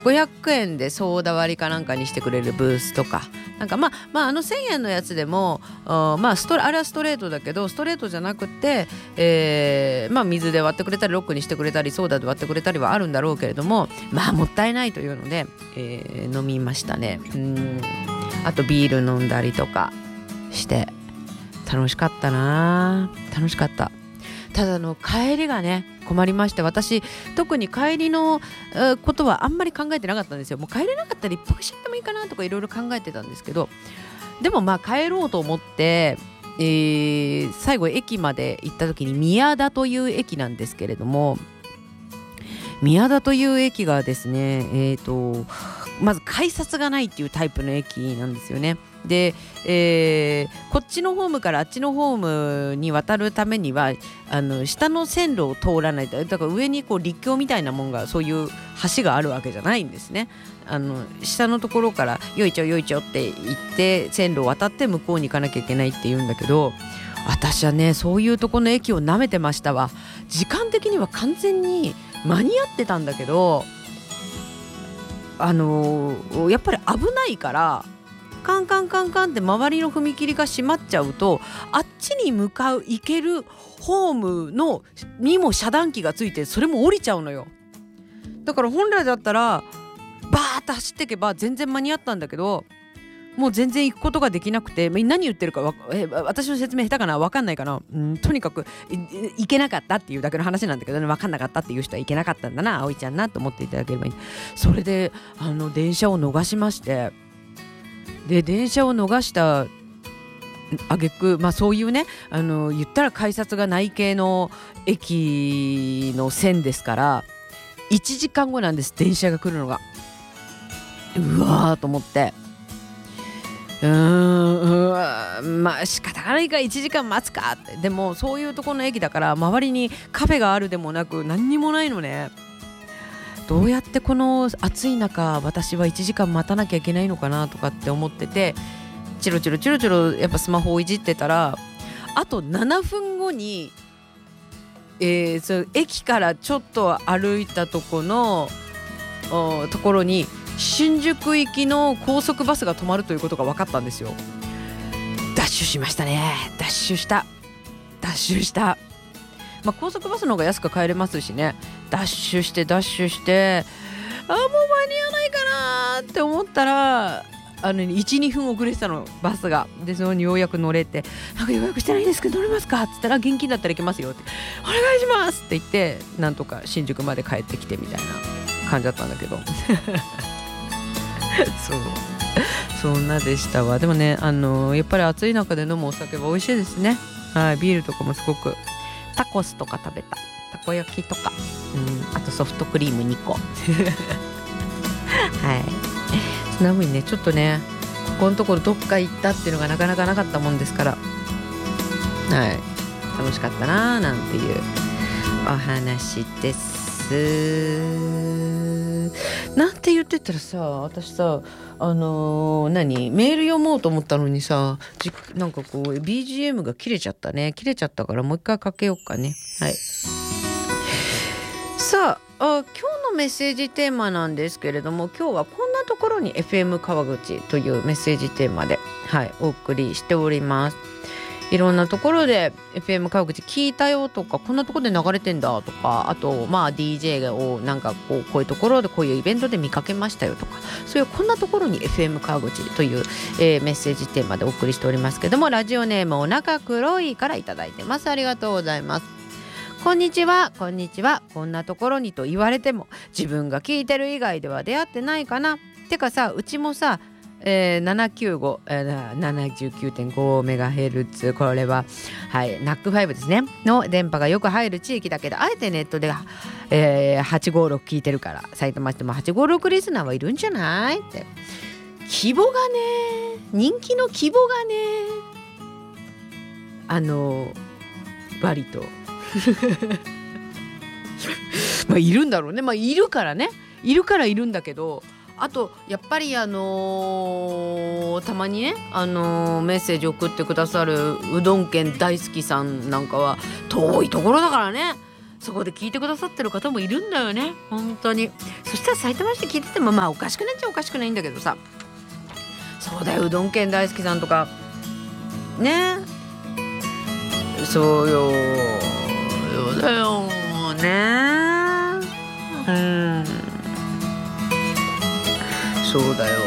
500円でソーダ割りかなんかにしてくれるブースとか、なんか1000円のやつでもあれはストレートだけど、ストレートじゃなくて、水で割ってくれたりロックにしてくれたりソーダで割ってくれたりはあるんだろうけれども、もったいないというので、飲みましたね。あとビール飲んだりとかして楽しかったな。楽しかった。ただ帰りがね困りまして、私特に帰りのことはあんまり考えてなかったんですよ。もう帰れなかったら一泊しちゃってもいいかなとかいろいろ考えてたんですけど、でも帰ろうと思って、最後駅まで行った時に宮田という駅なんですけれども、宮田という駅がですね、まず改札がないっていうタイプの駅なんですよね。で、こっちのホームからあっちのホームに渡るためには下の線路を通らないと、だから上に陸橋みたいなもんが、そういう橋があるわけじゃないんですね。下のところからよいちょよいちょって行って線路を渡って向こうに行かなきゃいけないっていうんだけど、私はねそういうとこの駅を舐めてましたわ。時間的には完全に間に合ってたんだけど、やっぱり危ないからカンカンカンカンって周りの踏切が閉まっちゃうと、あっちに行けるホームにも遮断機がついて、それも降りちゃうのよ。だから本来だったらバーッと走っていけば全然間に合ったんだけど、もう全然行くことができなくて、何言ってるか私の説明下手かな、分かんないかな、とにかく行けなかったっていうだけの話なんだけどね、分かんなかったっていう人は行けなかったんだな、葵ちゃんなと思っていただければいい。それで電車を逃しまして、で電車を逃した挙句、そういうね言ったら改札がない系の駅の線ですから、1時間後なんです、電車が来るのが。うわーと思って、仕方がないから1時間待つかって。でもそういうところの駅だから周りにカフェがあるでもなく何にもないのね。どうやってこの暑い中私は1時間待たなきゃいけないのかなとかって思ってて、チロチロやっぱスマホをいじってたら、あと7分後に、そう駅からちょっと歩いたところに新宿行きの高速バスが止まるということが分かったんですよ。ダッシュしましたね。ダッシュした。高速バスの方が安く帰れますしね。ダッシュして、もう間に合わないかなって思ったら 1,2 分遅れてたの、バスが。でそのにようやく乗れて、なんか予約してないんですけど乗れますかって言ったら、現金だったら行けますよって、お願いしますって言って、なんとか新宿まで帰ってきてみたいな感じだったんだけどそんなでしたわ。でもねやっぱり暑い中で飲むお酒は美味しいですね。はい、ビールとかもすごく、タコスとか食べた、たこ焼きとか、あとソフトクリーム2個はい、そんな風にね、ちょっとねここのところどっか行ったっていうのがなかなかなかったもんですから、楽しかったななんていうお話です。なんて言ってたらさ、私さメール読もうと思ったのにさ、なんかBGM が切れちゃったからもう一回かけようかね。はい、さあ、今日のメッセージテーマなんですけれども、今日はこんなところに FM 川口というメッセージテーマで、お送りしております。いろんなところで FM 川口聞いたよとか、こんなところで流れてんだとか、あとDJ をなんかこういうところでこういうイベントで見かけましたよとか、そういうこんなところに FM 川口という、メッセージテーマでお送りしておりますけども、ラジオネームお腹黒いからいただいてます。ありがとうございます。こんにちは。こんなところにと言われても自分が聞いてる以外では出会ってないかな。てかさ、うちもさ79.5MHz、これはNAC5 ですねの電波がよく入る地域だけど、あえてネットで、856聞いてるから、埼玉市でも856リスナーはいるんじゃないって。規模がね、人気の規模がね、割といるんだろうね。いるからね、いるんだけど、あとやっぱりたまにねメッセージ送ってくださるうどん県大好きさんなんかは遠いところだからね、 そこで聞いてくださってる方もいるんだよね本当に。そしたら埼玉市で聞いててもまあおかしくなっちゃおかしくないんだけどさ、そうだようどん県大好きさんとかね、そうよそうだよね、そうだよ。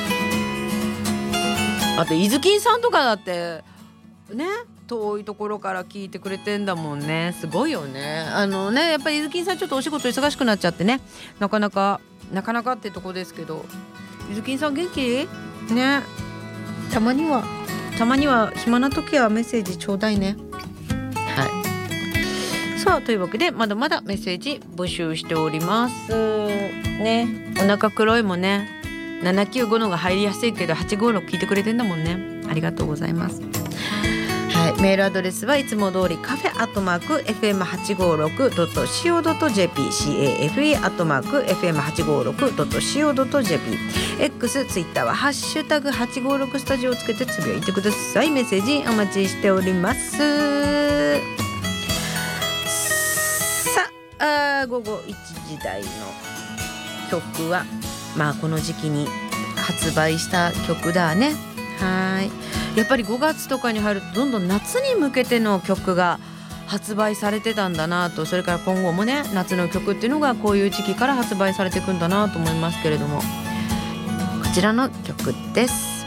あと伊豆金さんとかだってね遠いところから聞いてくれてんだもんね。すごいよね。やっぱり伊豆金さんちょっとお仕事忙しくなっちゃってね、なかなかってとこですけど、伊豆金さん元気ね。たまには暇な時はメッセージちょうだいね。はい。さあというわけでまだまだメッセージ募集しておりますね。お腹黒いもね795のが入りやすいけど856聞いてくれてんだもんね。ありがとうございます。はい、メールアドレスはいつも通りカフェ@fm856.co.jp cafe@fm856.co.jp X ツイッターはハッシュタグ856スタジオをつけてつぶやいてください。メッセージお待ちしております。さあ午後1時台の曲はまあこの時期に発売した曲だね。はい、やっぱり5月とかに入るとどんどん夏に向けての曲が発売されてたんだなと、それから今後もね夏の曲っていうのがこういう時期から発売されていくんだなと思いますけれども、こちらの曲です。